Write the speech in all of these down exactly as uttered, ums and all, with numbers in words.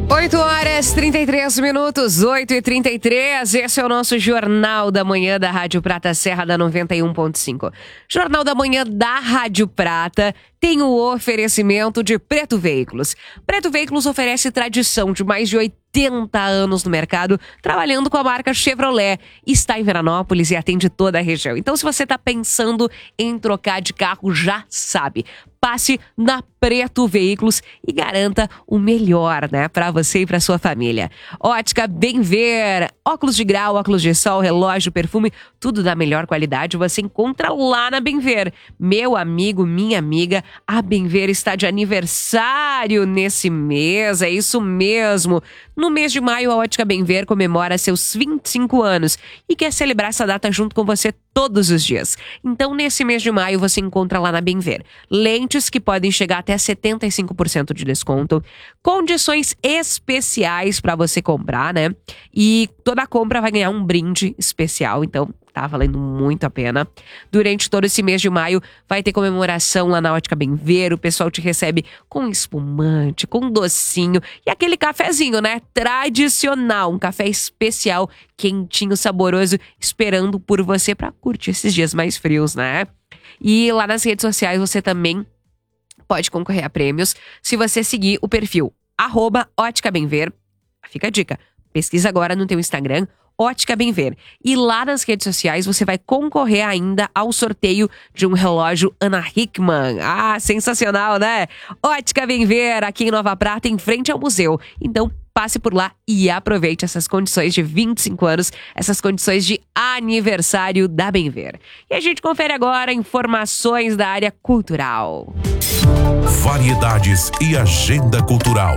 oito horas e trinta e três minutos, oito e trinta e três. Esse é o nosso Jornal da Manhã da Rádio Prata Serra da noventa e um ponto cinco. Jornal da Manhã da Rádio Prata tem o oferecimento de Preto Veículos. Preto Veículos oferece tradição de mais de oitenta anos no mercado, trabalhando com a marca Chevrolet. Está em Veranópolis e atende toda a região. Então, se você está pensando em trocar de carro, já sabe. Passe na Preto Veículos e garanta o melhor, né, para você e para sua família. Ótica Bem Ver, óculos de grau, óculos de sol, relógio, perfume, tudo da melhor qualidade você encontra lá na Bem Ver. Meu amigo, minha amiga, a Bem Ver está de aniversário nesse mês, é isso mesmo. No mês de maio, a Ótica Bem Ver comemora seus vinte e cinco anos e quer celebrar essa data junto com você todos os dias. Então, nesse mês de maio, você encontra lá na Bem Ver lentes que podem chegar até setenta e cinco por cento de desconto, condições especiais para você comprar, né? E toda compra vai ganhar um brinde especial, então tá valendo muito a pena. Durante todo esse mês de maio vai ter comemoração lá na Ótica Bem Ver, o pessoal te recebe com espumante, com docinho e aquele cafezinho, né? Tradicional, um café especial, quentinho, saboroso, esperando por você para curtir esses dias mais frios, né? E lá nas redes sociais você também pode concorrer a prêmios se você seguir o perfil arroba Ótica Bem Ver. Fica a dica, pesquisa agora no teu Instagram, Ótica Bem Ver. E lá nas redes sociais você vai concorrer ainda ao sorteio de um relógio Ana Hickman. Ah, sensacional, né? Ótica Bem Ver, aqui em Nova Prata, em frente ao museu. Então, passe por lá e aproveite essas condições de vinte e cinco anos, essas condições de aniversário da Bem Ver. E a gente confere agora informações da área cultural. Variedades e agenda cultural.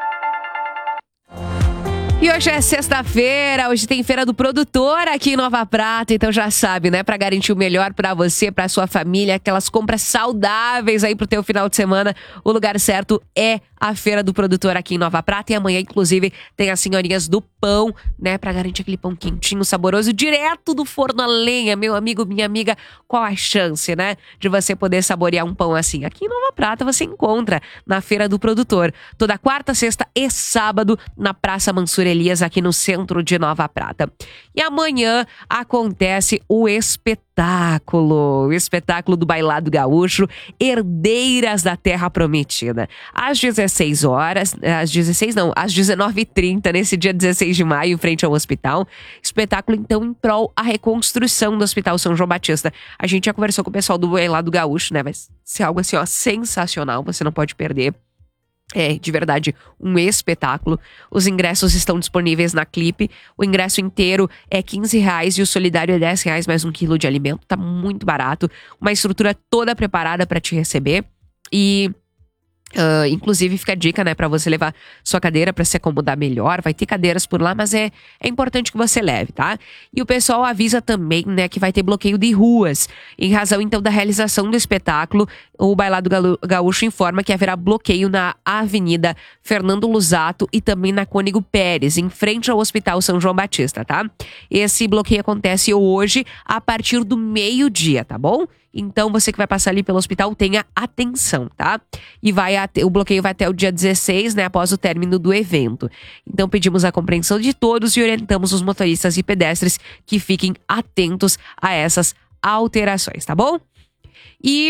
E hoje é sexta-feira, hoje tem Feira do Produtor aqui em Nova Prata, então já sabe, né? Pra garantir o melhor pra você, pra sua família, aquelas compras saudáveis aí pro teu final de semana, o lugar certo é a Feira do Produtor aqui em Nova Prata. E amanhã, inclusive, tem as senhorinhas do pão, né? Pra garantir aquele pão quentinho, saboroso, direto do forno a lenha. Meu amigo, minha amiga, qual a chance, né? De você poder saborear um pão assim? Aqui em Nova Prata você encontra na Feira do Produtor. Toda quarta, sexta e sábado na Praça Mansur Elias, aqui no centro de Nova Prata. E amanhã acontece o espetáculo, o espetáculo do Bailado Gaúcho, Herdeiras da Terra Prometida. Às dezesseis horas, às dezesseis não, às dezenove e trinta, nesse dia dezesseis de maio, em frente ao hospital. Espetáculo, então, em prol à reconstrução do Hospital São João Batista. A gente já conversou com o pessoal do Bailado Gaúcho, né? Vai ser algo assim, ó, sensacional, você não pode perder. É, de verdade, um espetáculo. Os ingressos estão disponíveis na Clipe. O ingresso inteiro é quinze reais e o solidário é dez reais mais um quilo de alimento. Tá muito barato. Uma estrutura toda preparada para te receber. E... Uh, inclusive fica a dica, né, pra você levar sua cadeira pra se acomodar melhor. Vai ter cadeiras por lá, mas é, é importante que você leve, tá? E o pessoal avisa também, né, que vai ter bloqueio de ruas. Em razão, então, da realização do espetáculo, o Bailado Gaúcho informa que haverá bloqueio na Avenida Fernando Lusato e também na Cônigo Pérez, em frente ao Hospital São João Batista, tá? Esse bloqueio acontece hoje a partir do meio-dia, tá bom? Então, você que vai passar ali pelo hospital, tenha atenção, tá? E vai até, o bloqueio vai até o dia dezesseis, né? Após o término do evento. Então, pedimos a compreensão de todos e orientamos os motoristas e pedestres que fiquem atentos a essas alterações, tá bom? E...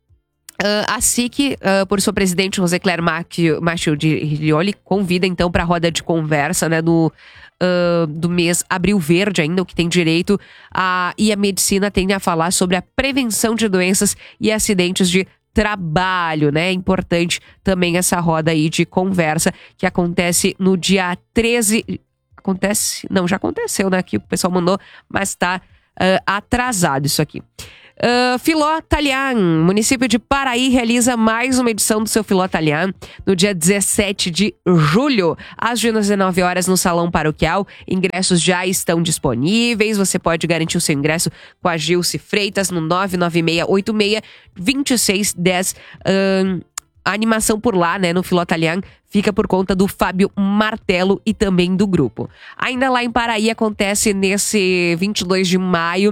Uh, a S I C, uh, por sua presidente José Claire Machio de Rioli, convida então para a roda de conversa, né, do, uh, do mês Abril Verde ainda, o que tem direito a, e a medicina tende a falar sobre a prevenção de doenças e acidentes de trabalho, né? É importante também essa roda aí de conversa que acontece no dia treze. Acontece? Não, já aconteceu, né? Que o pessoal mandou, mas tá uh, atrasado isso aqui. Uh, Filó Talian, município de Paraí realiza mais uma edição do seu Filó Talian no dia dezessete de julho, às dezenove horas no Salão Paroquial. Ingressos já estão disponíveis, você pode garantir o seu ingresso com a Gilce Freitas no nove nove seis oito seis, dois seis um zero. Uh, a animação por lá, né, no Filó Talian, fica por conta do Fábio Martelo e também do grupo. Ainda lá em Paraí acontece nesse vinte e dois de maio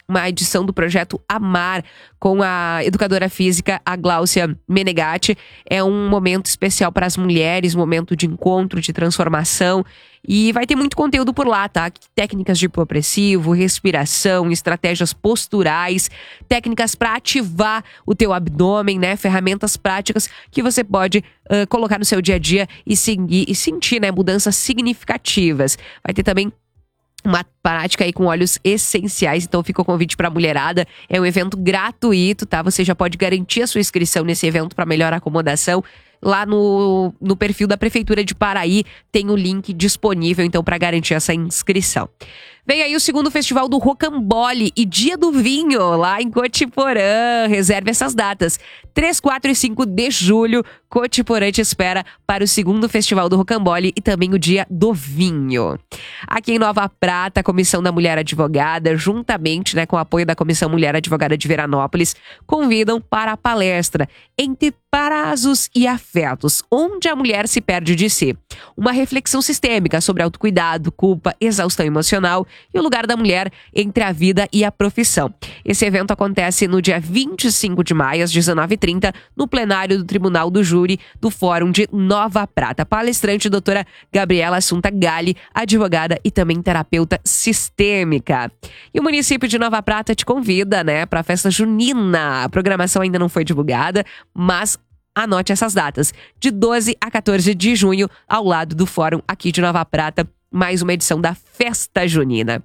uma edição do projeto Amar com a educadora física, a Gláucia Menegatti. É um momento especial para as mulheres, momento de encontro, de transformação. E vai ter muito conteúdo por lá, tá? Técnicas de hipopressivo, respiração, estratégias posturais, técnicas para ativar o teu abdômen, né? Ferramentas práticas que você pode uh, colocar no seu dia a dia e, seguir, e sentir, né? Mudanças significativas. Vai ter também uma prática aí com óleos essenciais, então fica o convite pra mulherada. É um evento gratuito, tá? Você já pode garantir a sua inscrição nesse evento para melhor acomodação. Lá no, no perfil da Prefeitura de Paraí tem o link disponível, então, para garantir essa inscrição. Vem aí o segundo festival do Rocambole e Dia do Vinho, lá em Cotiporã. Reserve essas datas. três, quatro e cinco de julho, Cotiporã te espera para o segundo festival do Rocambole e também o Dia do Vinho. Aqui em Nova Prata, a Comissão da Mulher Advogada, juntamente, né, com o apoio da Comissão Mulher Advogada de Veranópolis, convidam para a palestra Entre Prazos e Afetos, onde a mulher se perde de si. Uma reflexão sistêmica sobre autocuidado, culpa, exaustão emocional e o lugar da mulher entre a vida e a profissão. Esse evento acontece no dia vinte e cinco de maio, às dezenove e trinta, no plenário do Tribunal do Júri do Fórum de Nova Prata. Palestrante, doutora Gabriela Assunta Galli, advogada e também terapeuta sistêmica. E o município de Nova Prata te convida, né, para a festa junina. A programação ainda não foi divulgada, mas anote essas datas, de doze a quatorze de junho, ao lado do Fórum aqui de Nova Prata, mais uma edição da Festa Junina.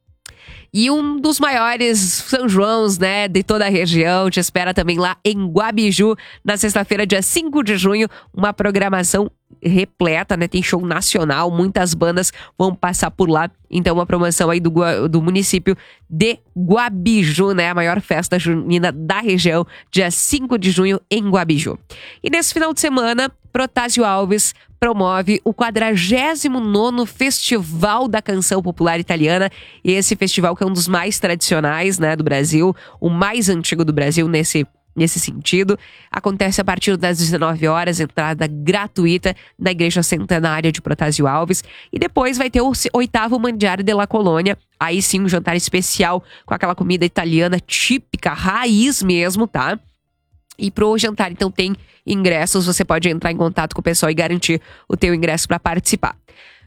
E um dos maiores São Joãos, né, de toda a região, te espera também lá em Guabiju, na sexta-feira, dia cinco de junho, uma programação repleta, né, tem show nacional, muitas bandas vão passar por lá, então uma promoção aí do, do município de Guabiju, né, a maior festa junina da região, dia cinco de junho em Guabiju. E nesse final de semana, Protásio Alves promove o quadragésimo nono Festival da Canção Popular Italiana. E esse festival que é um dos mais tradicionais, né, do Brasil, o mais antigo do Brasil nesse, nesse sentido. Acontece a partir das dezenove horas, entrada gratuita na Igreja Centenária de Protásio Alves. E depois vai ter o oitavo Mangiare della Colônia. Aí sim, um jantar especial com aquela comida italiana típica, raiz mesmo, tá? E pro jantar, então, tem ingressos. Você pode entrar em contato com o pessoal e garantir o teu ingresso para participar.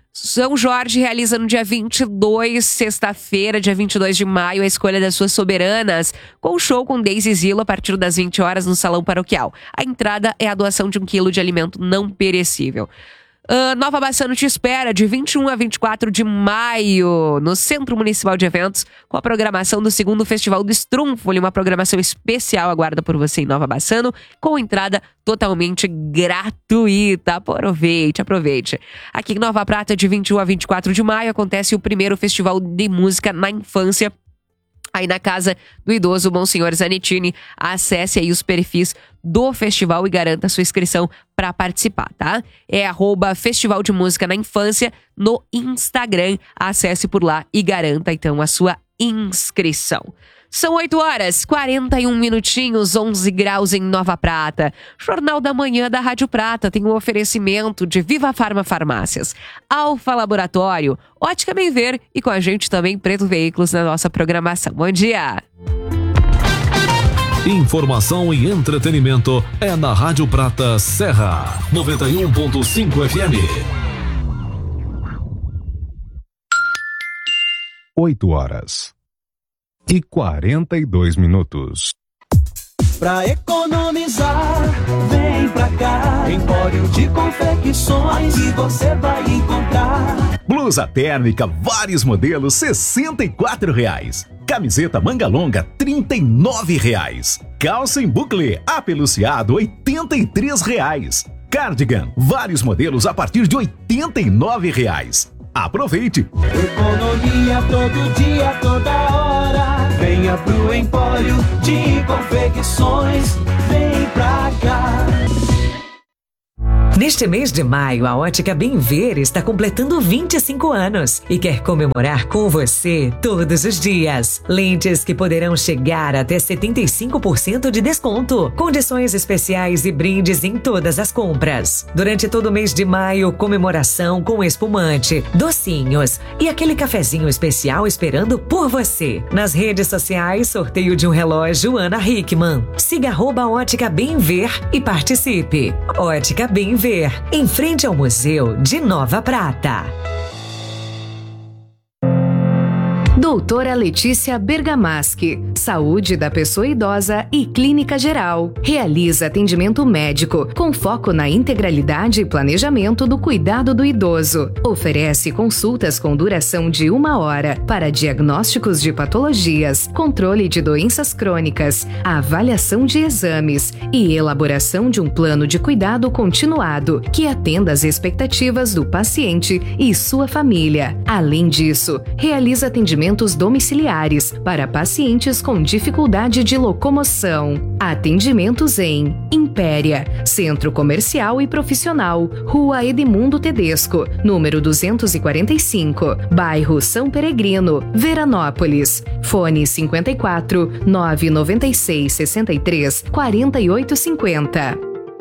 São Jorge realiza no dia vinte e dois, sexta-feira, dia vinte e dois de maio, a escolha das suas soberanas, com o show com Deise Zilo a partir das vinte horas no Salão Paroquial. A entrada é a doação de um quilo de alimento não perecível. Uh, Nova Bassano te espera de vinte e um a vinte e quatro de maio no Centro Municipal de Eventos, com a programação do segundo Festival do Strunfoli, uma programação especial aguarda por você em Nova Bassano, com entrada totalmente gratuita. Aproveite, aproveite. Aqui em Nova Prata, de vinte e um a vinte e quatro de maio, acontece o primeiro Festival de Música na Infância, aí na Casa do Idoso Monsenhor Zanettini. Acesse aí os perfis do festival e garanta sua inscrição para participar, tá? É arroba Festival de Música na Infância no Instagram. Acesse por lá e garanta então a sua inscrição. São oito horas, quarenta e um minutinhos, onze graus em Nova Prata. Jornal da Manhã da Rádio Prata tem um oferecimento de Viva Farma Farmácias, Alfa Laboratório, Ótica Bem Ver e com a gente também Preto Veículos na nossa programação. Bom dia! Informação e entretenimento é na Rádio Prata Serra, noventa e um ponto cinco F M. oito horas e quarenta e dois minutos. Pra economizar, vem pra cá. Empório de confecções que você vai encontrar. Blusa térmica, vários modelos, sessenta e quatro reais. Camiseta manga longa, trinta e nove reais. Calça em bucle, apeluciado, oitenta e três reais. Cardigan, vários modelos a partir de oitenta e nove reais. Aproveite! Economia todo dia, toda hora. Venha pro Empório de Confecções. Vem pra cá. Neste mês de maio, a Ótica Bem Ver está completando vinte e cinco anos e quer comemorar com você todos os dias. Lentes que poderão chegar até setenta e cinco por cento de desconto, condições especiais e brindes em todas as compras. Durante todo o mês de maio, comemoração com espumante, docinhos e aquele cafezinho especial esperando por você. Nas redes sociais, sorteio de um relógio Ana Hickman. Siga arroba Ótica Bem Ver e participe. Ótica Bem Ver, em frente ao Museu de Nova Prata. Doutora Letícia Bergamaschi, Saúde da Pessoa Idosa e Clínica Geral. Realiza atendimento médico com foco na integralidade e planejamento do cuidado do idoso. Oferece consultas com duração de uma hora para diagnósticos de patologias, controle de doenças crônicas, avaliação de exames e elaboração de um plano de cuidado continuado que atenda às expectativas do paciente e sua família. Além disso, realiza atendimento domiciliares para pacientes com dificuldade de locomoção. Atendimentos em Impéria, Centro Comercial e Profissional, Rua Edmundo Tedesco, número duzentos e quarenta e cinco, Bairro São Peregrino, Veranópolis. Fone cinquenta e quatro, nove nove seis, sessenta e três, quarenta e oito cinquenta.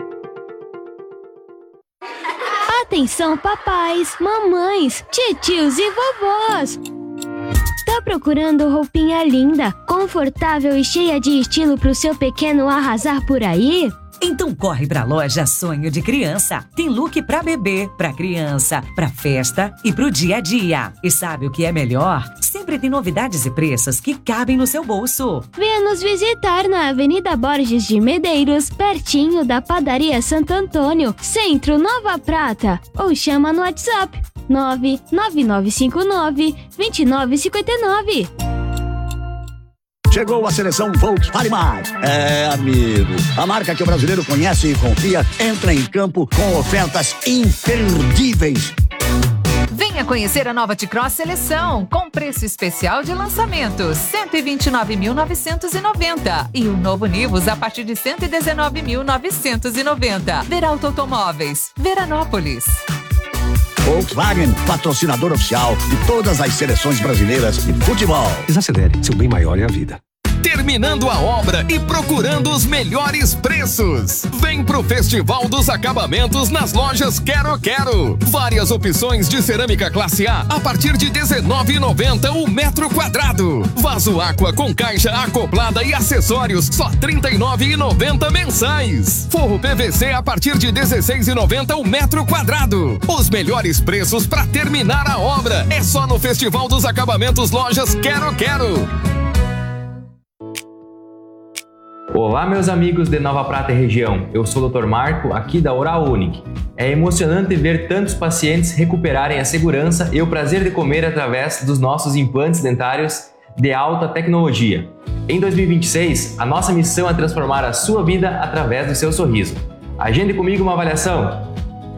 Atenção, papais, mamães, titios e vovós! Tá procurando roupinha linda, confortável e cheia de estilo pro seu pequeno arrasar por aí? Então corre pra loja Sonho de Criança. Tem look pra bebê, pra criança, pra festa e pro dia a dia. E sabe o que é melhor? Sempre tem novidades e preços que cabem no seu bolso. Venha nos visitar na Avenida Borges de Medeiros, pertinho da Padaria Santo Antônio, Centro Nova Prata. Ou chama no WhatsApp nove nove nove cinco nove, dois nove cinco nove. Chegou a seleção Volkswagen. É, amigo, a marca que o brasileiro conhece e confia entra em campo com ofertas imperdíveis. Venha conhecer a nova T-Cross Seleção, com preço especial de lançamento, cento e vinte e nove mil novecentos e noventa. E o novo Nivus a partir de cento e dezenove mil novecentos e noventa. Veralto Automóveis, Veranópolis. Volkswagen, patrocinador oficial de todas as seleções brasileiras de futebol. Desacelere, seu bem maior é a vida. Terminando a obra e procurando os melhores preços. Vem pro Festival dos Acabamentos nas lojas Quero Quero. Várias opções de cerâmica classe A a partir de dezenove reais e noventa centavos o metro quadrado. Vaso Aqua com caixa acoplada e acessórios só trinta e nove reais e noventa centavos mensais. Forro P V C a partir de dezesseis reais e noventa centavos o metro quadrado. Os melhores preços para terminar a obra é só no Festival dos Acabamentos Lojas Quero Quero. Olá, meus amigos de Nova Prata e região. Eu sou o doutor Marco, aqui da Oral Unique. É emocionante ver tantos pacientes recuperarem a segurança e o prazer de comer através dos nossos implantes dentários de alta tecnologia. Em dois mil e vinte e seis, a nossa missão é transformar a sua vida através do seu sorriso. Agende comigo uma avaliação.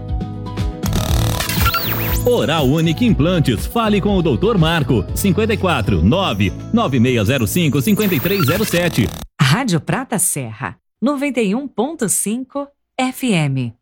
Oral Unique Implantes. Fale com o doutor Marco. cinquenta e quatro, nove nove seis zero cinco, cinco três zero sete. Rádio Prata Serra, noventa e um ponto cinco F M.